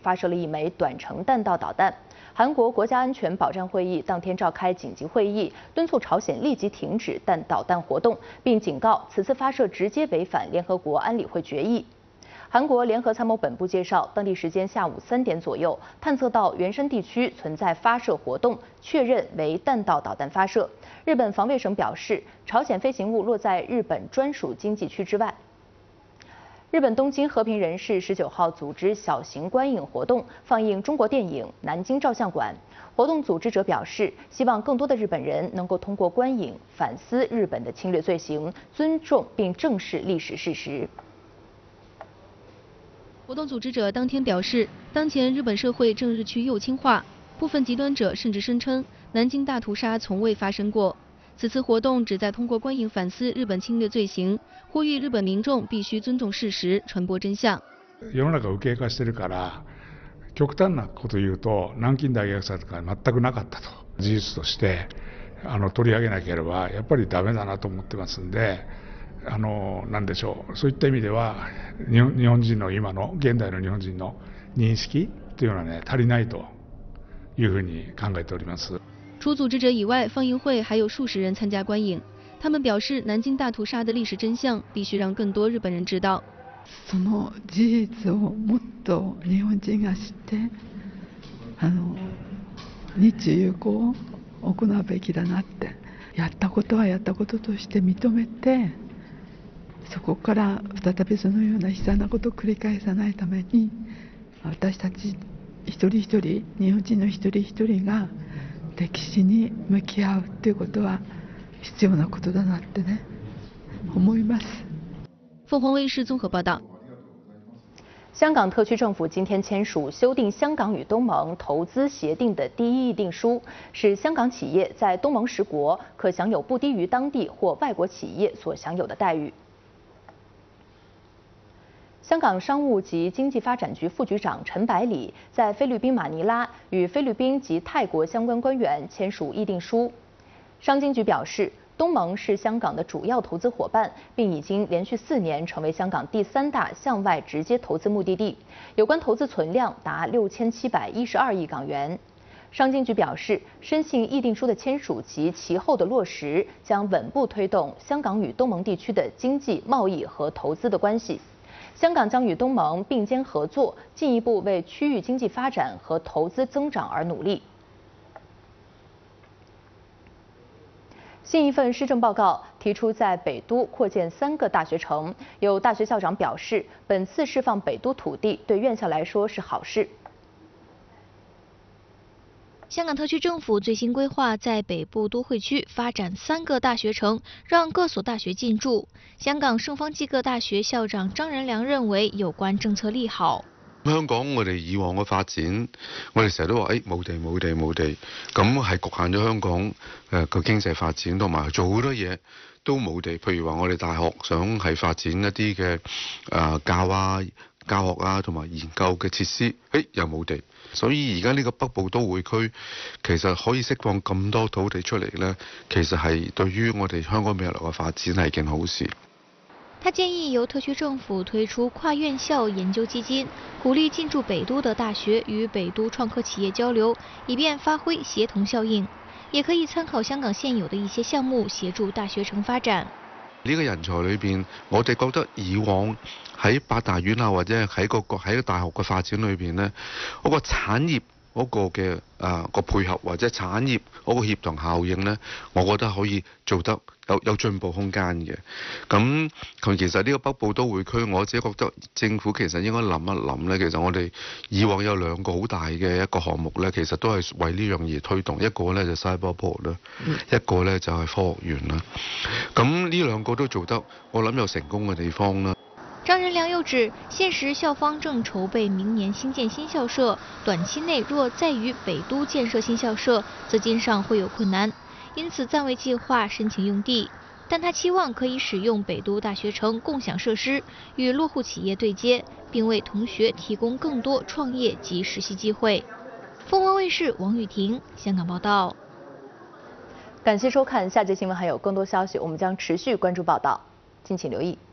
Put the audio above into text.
发射了一枚短程弹道导弹。韩国国家安全保障会议当天召开紧急会议，敦促朝鲜立即停止导弹活动，并警告此次发射直接违反联合国安理会决议。韩国联合参谋本部介绍，当地时间下午3点左右，探测到原山地区存在发射活动，确认为弹道导弹发射。日本防卫省表示，朝鲜飞行物落在日本专属经济区之外。日本东京和平人士19号组织小型观影活动，放映中国电影《南京照相馆》。活动组织者表示，希望更多的日本人能够通过观影反思日本的侵略罪行，尊重并正视历史事实。 活动组织者当天表示，当前日本社会正日趋右倾化，部分极端者甚至声称南京大屠杀从未发生过。此次活动旨在通过观影反思日本侵略罪行，呼吁日本民众必须尊重事实，传播真相。 世の中右傾化してるから、極端なこと言うと南京大虐殺とか全くなかったと事実として取り上げなければやっぱりダメだなと思ってますんで、なんでしょう、そういった意味では日本人の今の現代の日本人の認識というのはね足りないというふうに考えております。 除组织者以外，放映会还有数十人参加观影。他们表示，南京大屠杀的历史真相必须让更多日本人知道。 その事実をもっと日本人が知って、日中友好を行うべきだなって、やったことはやったこととして認めて、そこから再びそのような悲惨なことを繰り返さないために、私たち一人一人、日本人の一人一人が歴史に向き合うということは必要なことだなってね思います。 凤凰卫视综合报道。 香港特区政府今天签署修订香港与东盟投资协定的第一议定书，使香港企业在东盟10国可享有不低于当地或外国企业所享有的待遇。香港商务及经济发展局副局长陈百里在菲律宾马尼拉与菲律宾及泰国相关官员签署议定书。商经局表示，东盟是香港的主要投资伙伴，并已经连续4年成为香港第3大向外直接投资目的地，有关投资存量达6712亿港元。商经局表示，深信议定书的签署及其后的落实，将稳步推动香港与东盟地区的经济、贸易和投资的关系。香港将与东盟并肩合作，进一步为区域经济发展和投资增长而努力。新一份施政报告提出，在北都扩建3个大学城。有大学校长表示，本次释放北都土地对院校来说是好事。 香港特区政府最新规划在北部都会区发展3个大学城，让各所大学进驻。香港圣方济各大学校長張仁良認為有關政策利好。 香港我哋以往嘅發展，我哋成日都話冇地，咁係局限咗香港個經濟發展，同埋做好多嘢都冇地。譬如話我哋大學想係發展一啲嘅教學啊，同埋研究嘅設施，又冇地。所以而家呢個北部都會區其實可以釋放咁多土地出嚟呢，其實係對於我哋香港未來嘅發展係件好事。 他建議由特區政府推出跨院校研究基金，鼓勵進駐北都的大學與北都創科企業交流，以便發揮協同效應。也可以參考香港現有的一些項目，協助大學城發展。 呢個人才裏邊，我哋覺得以往喺八大院啊，或者喺個大學嘅發展裏邊呢，嗰個產業嗰個嘅個配合或者產業嗰個協同效應呢，我覺得可以做得有進步空間嘅。咁其實呢個北部都會區，我自己覺得政府其實應該諗一諗呢。其實我哋以往有2個好大嘅一個項目呢，其實都係為呢樣嘢推動。一個呢就 Cyberport 啦，一個呢就係科學園啦。咁呢2個都做得，我諗有成功嘅地方啦。 張仁良又指，現時校方正籌備明年新建新校舍，短期內若再於北都建設新校舍，資金上會有困難，因此暫未計劃申請用地。但他期望可以使用北都大學城共享設施，與落戶企業對接，並為同學提供更多創業及實習機會。鳳凰衛視王雨婷香港報道。 感謝收看，下節新聞還有更多消息，我們將持續關注報道，敬請留意。